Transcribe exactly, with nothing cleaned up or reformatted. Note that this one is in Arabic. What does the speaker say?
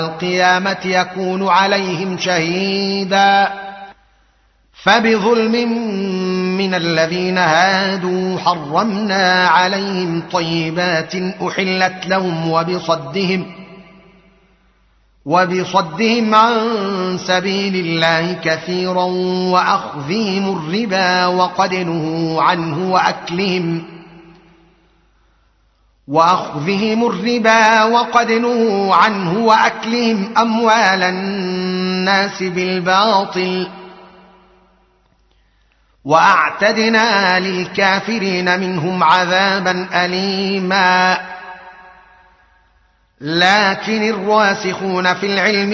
القيامة يكون عليهم شهيدا. فبظلم من الذين هادوا حرمنا عليهم طيبات أحلت لهم وبصدهم وبصدهم عن سبيل الله كثيرا وأخذهم الربا وقد نهوا عنه وأكلهم وأخذهم الربا وقد نهوا عنه وأكلهم أموال الناس بالباطل وأعتدنا للكافرين منهم عذابا أليما. لكن الراسخون في العلم